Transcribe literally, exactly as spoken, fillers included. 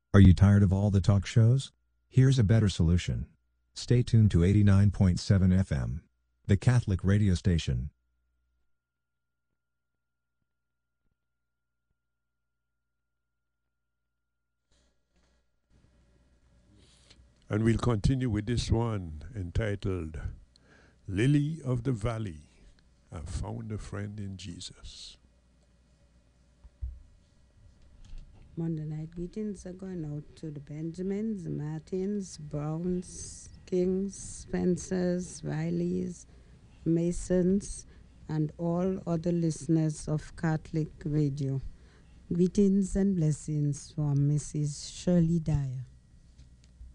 Are you tired of all the talk shows? Here's a better solution. Stay tuned to eighty-nine point seven F M, the Catholic radio station. And we'll continue with this one entitled Lily of the Valley. I found a friend in Jesus. Monday night greetings are going out to the Benjamins, the Martins, Browns, Kings, Spencers, Rileys, Masons, and all other listeners of Catholic Radio. Greetings and blessings from Missus Shirley Dyer.